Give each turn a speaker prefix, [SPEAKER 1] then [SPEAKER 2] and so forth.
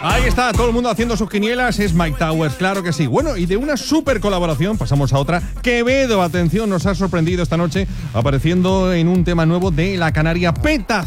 [SPEAKER 1] Ahí está, todo el mundo haciendo sus quinielas, es Mike Towers, claro que sí. Bueno, y de una super colaboración pasamos a otra. Quevedo, atención, nos ha sorprendido esta noche apareciendo en un tema nuevo de la canaria Peta.